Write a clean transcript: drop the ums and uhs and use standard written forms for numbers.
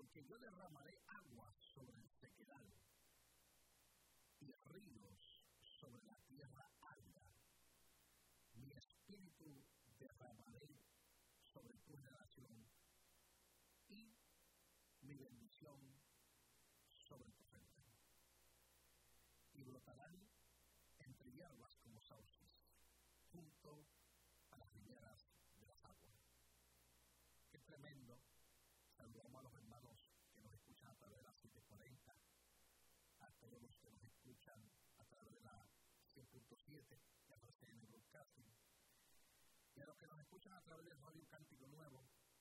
porque yo derramaré agua sobre el sequedal y ríos sobre la tierra árida. Mi espíritu derramaré sobre tu generación y mi bendición sobre tu frente. Y brotarán entre hierbas como sauces, junto a las riberas de las aguas. Qué tremendo. Saludamos a los hermanos que nos escuchan a través de la 740, a todos los que nos escuchan a través de la 100.7 de RCN Broadcasting, y a los que nos escuchan a través del Radio Cántico Nuevo